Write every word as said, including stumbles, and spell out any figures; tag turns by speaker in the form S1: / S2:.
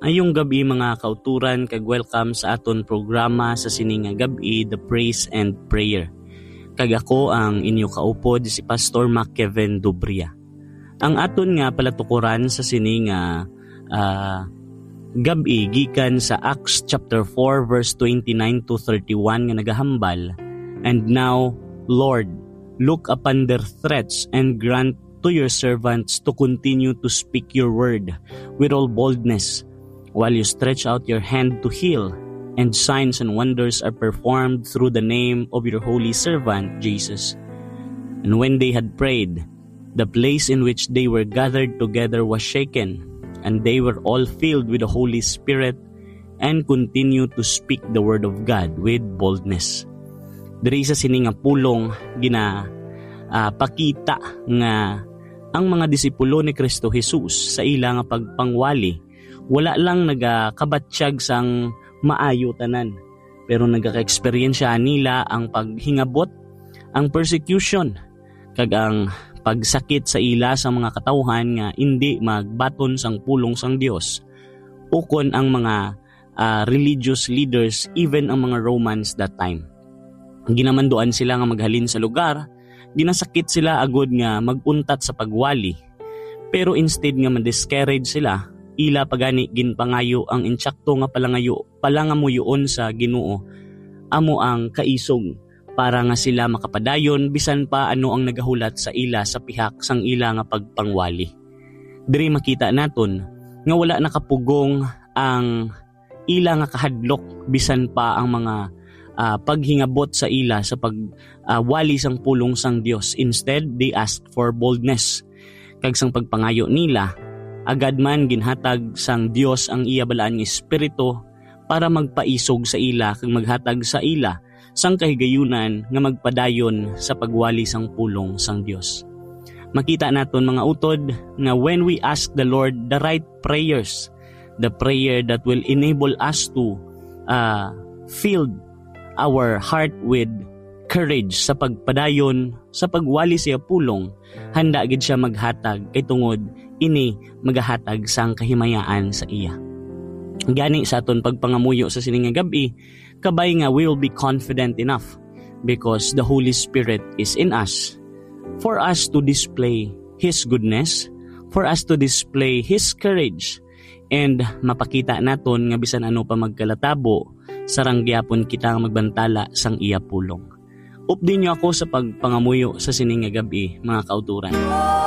S1: Ayong gabi mga kauturan, kag welcome sa aton programa sa sini nga gabi, The Praise and Prayer. Kag ako ang inyo kaupod si Pastor Mac Kevin Dubria. Ang aton nga palatukuran sa sini nga uh, gabi gikan sa Acts chapter four verse twenty-nine to thirty-one nga nagahambal. And now, Lord, look upon their threats and grant to your servants to continue to speak your word with all boldness, while you stretch out your hand to heal, and signs and wonders are performed through the name of your holy servant, Jesus. And when they had prayed, the place in which they were gathered together was shaken, and they were all filled with the Holy Spirit, and continued to speak the word of God with boldness. Diri sa sini nga pulong gina uh, pakita nga ang mga disipulo ni Kristo Jesus sa ila nga pagpangwali wala lang nagakabatsyag sang maayo tanan, pero nagaka-eksperyensya nila ang paghingabot, ang persecution, kag ang pagsakit sa ila sa mga katawhan nga hindi magbaton sang pulong sang Dios. Ukon ang mga uh, religious leaders, even ang mga Romans that time. Ginamanduan sila nga maghalin sa lugar, ginasakit sila agod nga maguntat sa pagwali. Pero instead nga ma-discourage sila, ila pagani ginpangayo ang intsakto nga palangayo palangamuyon sa Ginoo, amo ang kaisog para nga sila makapadayon bisan pa ano ang nagahulat sa ila sa pihak sang ila nga pagpangwali. Diri makita naton nga wala nakapugong ang ila nga kahadlok bisan pa ang mga uh, paghingabot sa ila sa pagwali uh, sang pulong sang Dios. Instead, they asked for boldness. Kag sang pagpangayo nila, agad man ginhatag sang Dios ang iya balaan nga espiritu para magpaisog sa ila kag maghatag sa ila sang kahigayunan nga magpadayon sa pagwali sang pulong sang Dios. Makita naton mga utod nga when we ask the Lord the right prayers, the prayer that will enable us to uh, fill our heart with courage sa pagpadayon sa pagwali siya pulong, handa gid siya maghatag kay tungod ini magahatag sang kahimayaan sa iya. Gani sa aton pagpangamuyo sa sining nga gabi, kabay nga we will be confident enough because the Holy Spirit is in us for us to display His goodness, for us to display His courage, and mapakita naton nga bisan ano pa magkalatabo, sarang gyapon kita nga magbantala sang iya pulong. Update niyo ako sa pagpangamuyo sa sining nga gabi, mga kauturan.